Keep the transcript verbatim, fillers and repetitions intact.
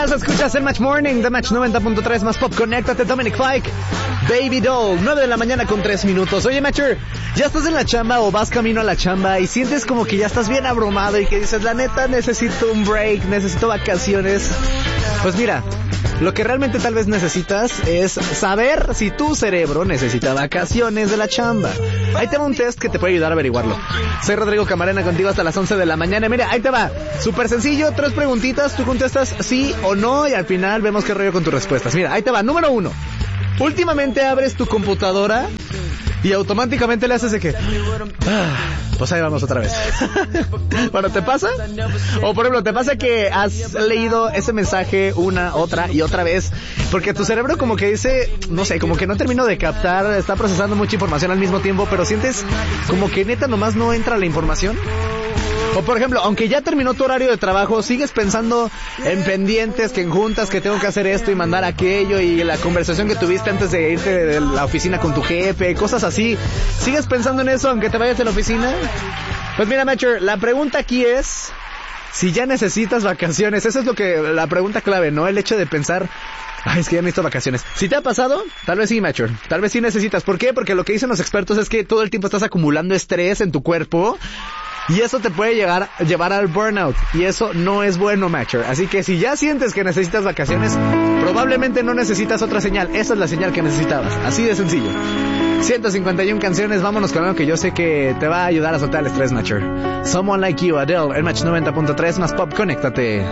días, escuchas el Match Morning de Match noventa punto tres más pop. Conéctate, Dominic Fike, Baby Doll, nueve de la mañana con tres minutos. Oye, Matcher, ya estás en la chamba o vas camino a la chamba y sientes como que ya estás bien abrumado y que dices, la neta, necesito un break, necesito vacaciones. Pues mira, lo que realmente tal vez necesitas es saber si tu cerebro necesita vacaciones de la chamba. Ahí te va un test que te puede ayudar a averiguarlo. Soy Rodrigo Camarena, contigo hasta las once de la mañana. Mira, ahí te va. Súper sencillo, tres preguntitas, tú contestas sí o no y al final vemos qué rollo con tus respuestas. Mira, ahí te va. Número uno. Últimamente abres tu computadora y automáticamente le haces de que... Ah, pues ahí vamos otra vez. Bueno, ¿te pasa? O por ejemplo, ¿te pasa que has leído ese mensaje una, otra y otra vez? Porque tu cerebro como que dice, no sé, como que no termino de captar, está procesando mucha información al mismo tiempo, pero sientes como que neta nomás no entra la información. O por ejemplo, aunque ya terminó tu horario de trabajo, sigues pensando en pendientes, que en juntas, que tengo que hacer esto y mandar aquello, y la conversación que tuviste antes de irte de la oficina con tu jefe, cosas así. ¿Sigues pensando en eso aunque te vayas de la oficina? Pues mira, Matcher, la pregunta aquí es si ya necesitas vacaciones. Esa es lo que, la pregunta clave, ¿no? El hecho de pensar, ay, es que ya necesito vacaciones. Si te ha pasado, tal vez sí, Matcher. Tal vez sí necesitas. ¿Por qué? Porque lo que dicen los expertos es que todo el tiempo estás acumulando estrés en tu cuerpo. Y eso te puede llegar, llevar al burnout. Y eso no es bueno, Matcher. Así que si ya sientes que necesitas vacaciones, probablemente no necesitas otra señal. Esa es la señal que necesitabas. Así de sencillo. ciento cincuenta y una canciones. Vámonos con algo que yo sé que te va a ayudar a soltar el estrés, Matcher. Someone Like You, Adele, el Match noventa punto tres más pop. Conéctate.